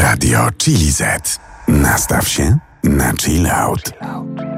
Radio Chili Z. Nastaw się na chill out.